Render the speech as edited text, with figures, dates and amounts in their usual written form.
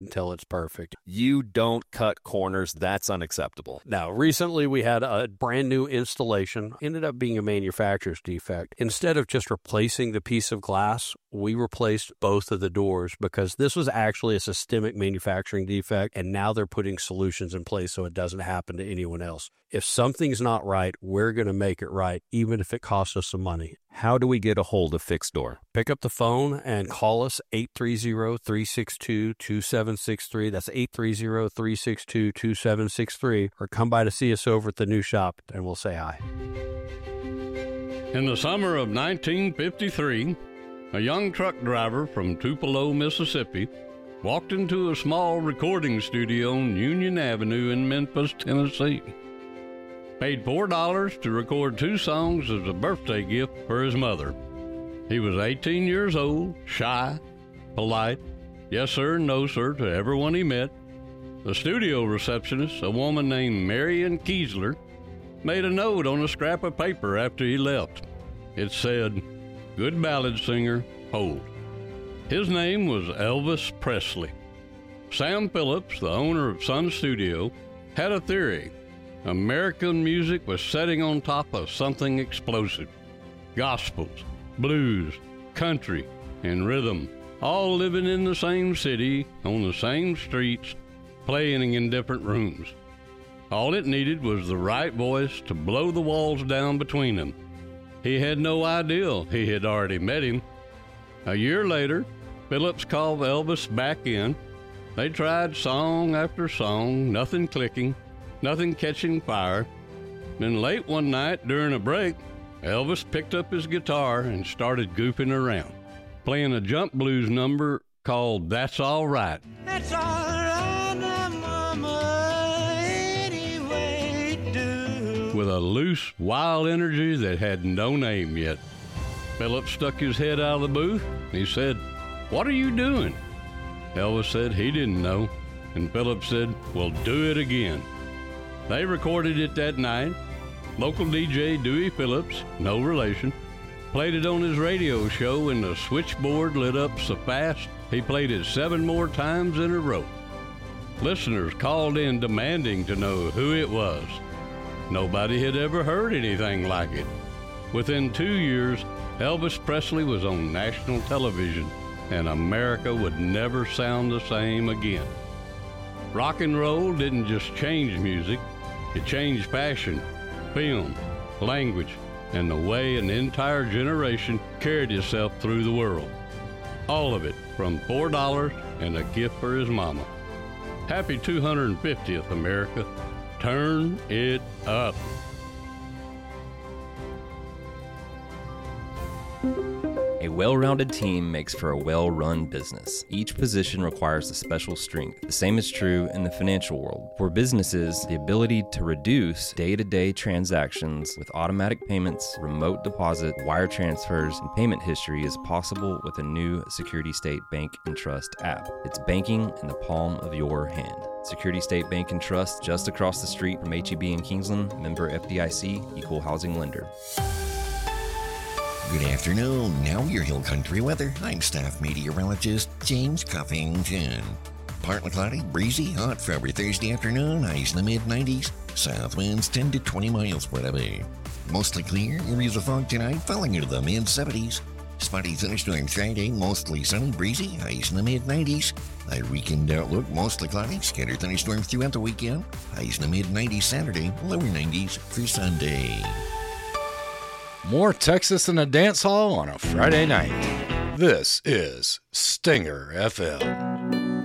until it's perfect. You don't cut corners. That's unacceptable. Now, recently we had a brand new installation. Ended up being a manufacturer's defect. Instead of just replacing the piece of glass, we replaced both of the doors because this was actually a systemic manufacturing defect, and now they're putting solutions in place so it doesn't happen to anyone else. If something's not right, we're going to make it right, even if it costs us some money. How do we get a hold of Fixed Door? Pick up the phone and call us 830-362-2763. That's 830-362-2763. Or come by to see us over at the new shop, and we'll say hi. In the summer of 1953, a young truck driver from Tupelo, Mississippi, walked into a small recording studio on Union Avenue in Memphis, Tennessee. Paid $4 to record 2 songs as a birthday gift for his mother. He was 18 years old, shy, polite, yes sir, no sir to everyone he met. The studio receptionist, a woman named Marion Kiesler, made a note on a scrap of paper after he left. It said, "Good ballad singer, hold." His name was Elvis Presley. Sam Phillips, the owner of Sun Studio, had a theory. American music was setting on top of something explosive. Gospels, blues, country, and rhythm, all living in the same city, on the same streets, playing in different rooms. All it needed was the right voice to blow the walls down between them. He had no idea he had already met him. A year later, Phillips called Elvis back in. They tried song after song, nothing clicking, nothing catching fire. Then late one night during a break, Elvis picked up his guitar and started goofing around, playing a jump blues number called That's All Right. That's all right now, mama, anyway do. With a loose, wild energy that had no name yet. Phillips stuck his head out of the booth. He said, "What are you doing?" Elvis said he didn't know, and Phillips said, "Well, do it again." They recorded it that night. Local DJ Dewey Phillips, no relation, played it on his radio show, and the switchboard lit up so fast he played it 7 more times in a row. Listeners called in demanding to know who it was. Nobody had ever heard anything like it. Within 2 years, Elvis Presley was on national television, and America would never sound the same again. Rock and roll didn't just change music, it changed fashion, film, language, and the way an entire generation carried itself through the world. All of it from $4 and a gift for his mama. Happy 250th, America. Turn it up. A well-rounded team makes for a well-run business. Each position requires a special strength. The same is true in the financial world. For businesses, the ability to reduce day-to-day transactions with automatic payments, remote deposit, wire transfers, and payment history is possible with a new Security State Bank and Trust app. It's banking in the palm of your hand. Security State Bank and Trust, just across the street from HEB in Kingsland, member FDIC, equal housing lender. Good afternoon. Now your Hill Country weather. I'm staff meteorologist James Cuffington. Partly cloudy, breezy, hot for every Thursday afternoon. Highs in the mid-90s. South winds 10 to 20 miles per hour. Mostly clear. Areas of fog tonight falling into the mid-70s. Spotty thunderstorm Friday. Mostly sunny, breezy. Highs in the mid-90s. Our weekend outlook. Mostly cloudy. Scattered thunderstorms throughout the weekend. Highs in the mid-90s Saturday. Lower 90s for Sunday. More Texas than a dance hall on a Friday night. This is Stinger FM.